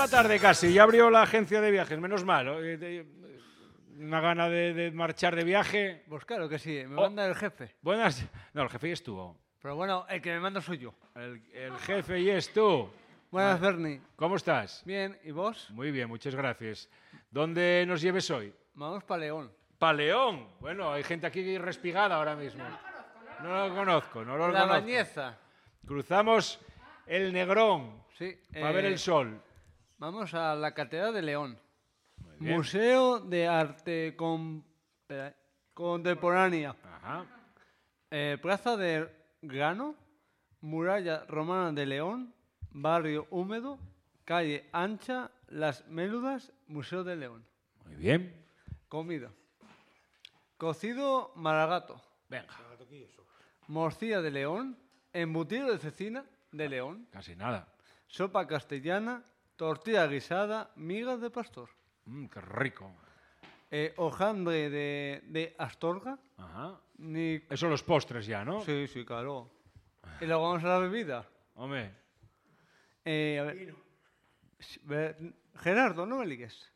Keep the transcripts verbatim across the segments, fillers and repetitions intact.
la tarde casi, ya abrió la agencia de viajes, menos mal. Eh, de- Una gana de, de marchar de viaje. Pues claro que sí, me Oh. manda el jefe. Buenas. No, el jefe ya estuvo. Pero bueno, el que me manda soy yo. El, el jefe y es tú. Buenas, Bernie. ¿Cómo estás? Bien, ¿y vos? Muy bien, muchas gracias. ¿Dónde nos lleves hoy? Vamos para León. Pa' León. Bueno, hay gente aquí respigada ahora mismo. No lo conozco, no lo La conozco. Bañeza. Cruzamos el Negrón Sí. para eh, ver el sol. Vamos a la Catedral de León. Muy bien. Museo de Arte Con- espera, Contemporánea. Ajá. Eh, Plaza de Grano. Muralla Romana de León. Barrio Húmedo. Calle Ancha. Las Méludas. Museo de León. Muy bien. Comida. Cocido maragato. Venga, Morcilla de León. Embutido de cecina de León. casi nada. Sopa castellana. Tortilla guisada. Migas de pastor. Mm, qué rico. Eh, hojaldre de, de Astorga. Ajá. Ni... Eso los postres ya, ¿no? Sí, sí, claro. Y luego vamos a la bebida. Hombre, Eh, a ver. Sí, ve- Gerardo, no me ligues.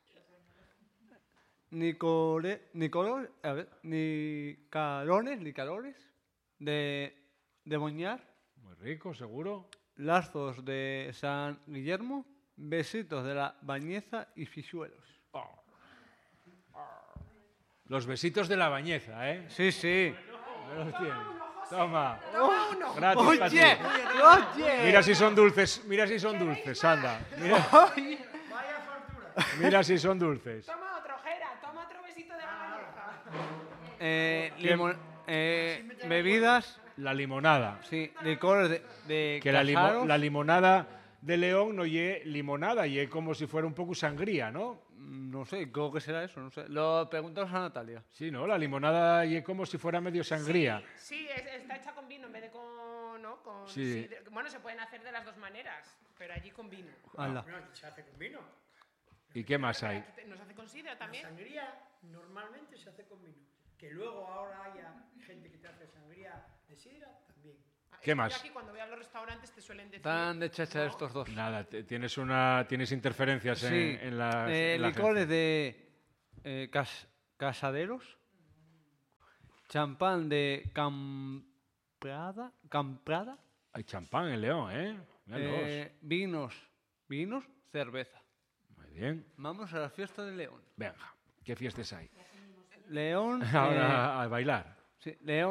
Nicore, Nicolor, a ver, ni calones, ni calores de, de Boñar, muy rico, seguro. Lazos de San Guillermo, Besitos de la Bañeza y Fisuelos. Los besitos de la bañeza, ¿eh? Sí, sí. Ahí los tienes. Toma. Toma uno. Gratis pa' ti. Oye, oye. Mira si son dulces, mira si son dulces, anda. Mira, Vaya fortuna. mira si son dulces. Toma otro, Jera. Toma otro besito de la bañeza. Eh, limon- eh, bebidas, La limonada. sí, licores de, de Que la, limo- casaros. la limonada de León no lle limonada, lle como si fuera un poco sangría, ¿no? No sé, creo que será eso, no sé. Lo preguntamos a Natalia. Sí, ¿no? La limonada lle como si fuera medio sangría. Sí, es- está hecha con vino en vez de con... ¿no? con Sí. sidra. Bueno, se pueden hacer de las dos maneras, pero allí con vino. Hala. No, aquí se hace con vino. ¿Y qué más hay? Aquí te- ¿Nos hace con sidra también? Sangría normalmente se hace con vino. Que luego ahora haya gente que te hace sangría de sidra, también. Ah, es ¿Qué que más? yo aquí cuando voy a los restaurantes te suelen decir... Están de chacha ¿no? estos dos. Nada, te- tienes una tienes interferencias en, Sí, en la, eh, en la licores agencia. de eh, cas- casaderos, champán de Camprada, Camprada, Hay champán en León, ¿eh? Míralos. eh, vinos, vinos, cerveza. Muy bien. Vamos a la fiesta de León. Venga, ¿qué fiestas hay? León, eh, Ahora a bailar. sí, León.